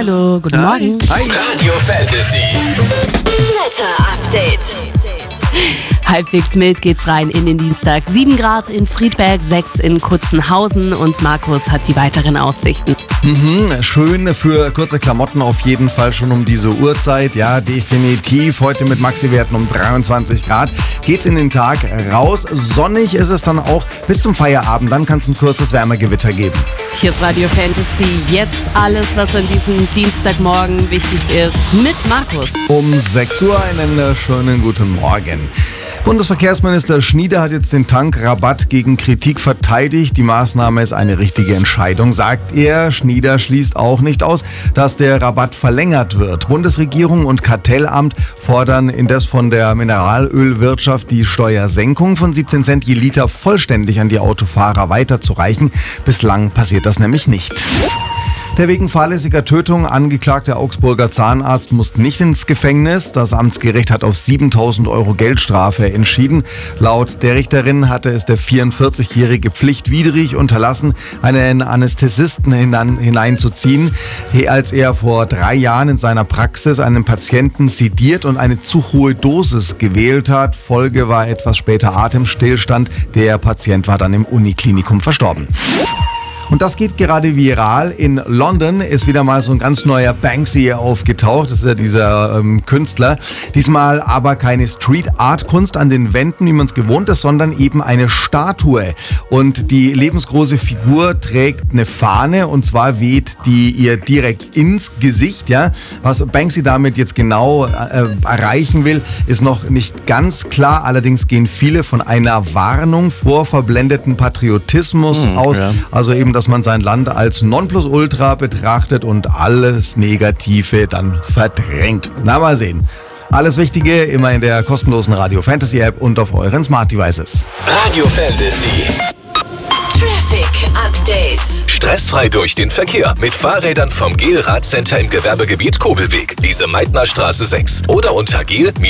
Hallihallo, guten Morgen. Hi. Radio Fantasy. Wetter Update. Halbwegs mild geht's rein in den Dienstag. 7 Grad in Friedberg, 6 in Kutzenhausen und Markus hat die weiteren Aussichten. Schön für kurze Klamotten auf jeden Fall schon um diese Uhrzeit. Ja, definitiv. Heute mit Maxi-Werten um 23 Grad geht's in den Tag raus. Sonnig ist es dann auch bis zum Feierabend. Dann kann es ein kurzes Wärmegewitter geben. Hier ist Radio Fantasy. Jetzt alles, was an diesem Dienstagmorgen wichtig ist, mit Markus. Um 6 Uhr einen schönen guten Morgen. Bundesverkehrsminister Schnieder hat jetzt den Tankrabatt gegen Kritik verteidigt. Die Maßnahme ist eine richtige Entscheidung, sagt er. Schnieder schließt auch nicht aus, dass der Rabatt verlängert wird. Bundesregierung und Kartellamt fordern indes von der Mineralölwirtschaft die Steuersenkung von 17 Cent je Liter vollständig an die Autofahrer weiterzureichen. Bislang passiert das nämlich nicht. Der wegen fahrlässiger Tötung angeklagte Augsburger Zahnarzt muss nicht ins Gefängnis. Das Amtsgericht hat auf 7.000 Euro Geldstrafe entschieden. Laut der Richterin hatte es der 44-Jährige pflichtwidrig unterlassen, einen Anästhesisten hineinzuziehen, als er vor 3 Jahren in seiner Praxis einen Patienten sediert und eine zu hohe Dosis gewählt hat. Folge war etwas später Atemstillstand. Der Patient war dann im Uniklinikum verstorben. Und das geht gerade viral. In London ist wieder mal so ein ganz neuer Banksy aufgetaucht. Das ist ja dieser Künstler. Diesmal aber keine Street-Art-Kunst an den Wänden, wie man es gewohnt ist, sondern eben eine Statue. Und die lebensgroße Figur trägt eine Fahne und zwar weht die ihr direkt ins Gesicht. Ja? Was Banksy damit jetzt genau erreichen will, ist noch nicht ganz klar. Allerdings gehen viele von einer Warnung vor verblendeten Patriotismus aus. Ja. Also eben, dass man sein Land als Nonplusultra betrachtet und alles Negative dann verdrängt. Na, mal sehen. Alles Wichtige immer in der kostenlosen Radio Fantasy App und auf euren Smart Devices. Radio Fantasy. Traffic Update. Stressfrei durch den Verkehr mit Fahrrädern vom GEL Radcenter im Gewerbegebiet Kobelweg, Lise-Meitner-Straße 6 oder unter gel-radl.de.